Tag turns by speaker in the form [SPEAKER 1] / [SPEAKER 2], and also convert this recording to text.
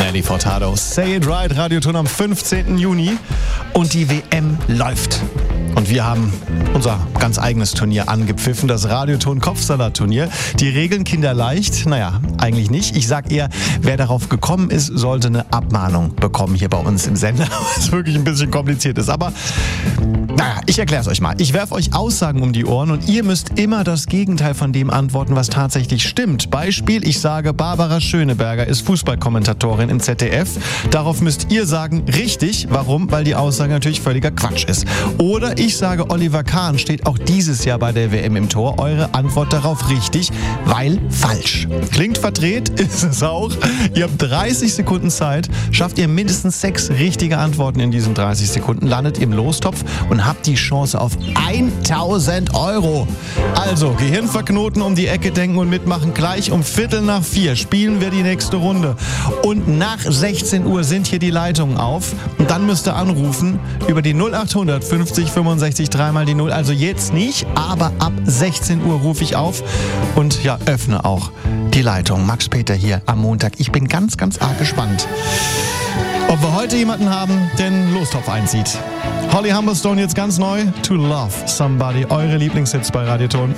[SPEAKER 1] Nelly Furtado, Say It Right, Radioton am 15. Juni und die WM läuft. Und wir haben unser ganz eigenes Turnier angepfiffen, das Radioton-Kopfsalat-Turnier. Die Regeln kinderleicht? Naja, eigentlich nicht. Ich sag eher, wer darauf gekommen ist, sollte eine Abmahnung bekommen hier bei uns im Sender, was wirklich ein bisschen kompliziert ist. Aber naja, ich erkläre es euch mal. Ich werfe euch Aussagen um die Ohren und ihr müsst immer das Gegenteil von dem antworten, was tatsächlich stimmt. Beispiel, ich sage, Barbara Schöneberger ist Fußballkommentatorin im ZDF. Darauf müsst ihr sagen, richtig. Warum? Weil die Aussage natürlich völliger Quatsch ist. Oder ich sage, Oliver Kahn steht auch dieses Jahr bei der WM im Tor. Eure Antwort darauf richtig, weil falsch. Klingt verdreht, ist es auch. Ihr habt 30 Sekunden Zeit. Schafft ihr mindestens 6 richtige Antworten in diesen 30 Sekunden, landet ihr im Lostopf und habt die Chance auf 1.000 Euro. Also, Gehirn verknoten, um die Ecke denken und mitmachen. Gleich um 3:45 spielen wir die nächste Runde. Und nach 16 Uhr sind hier die Leitungen auf. Und dann müsst ihr anrufen über die 0800 50 65 3 die 0. Also jetzt nicht, aber ab 16 Uhr rufe ich auf und ja, öffne auch die Leitung. Max Peter hier am Montag. Ich bin ganz, ganz arg gespannt, ob wir heute jemanden haben, der den Lostopf einzieht. Holly Humberstone jetzt ganz neu. To Love Somebody. Eure Lieblingshits bei Radioton.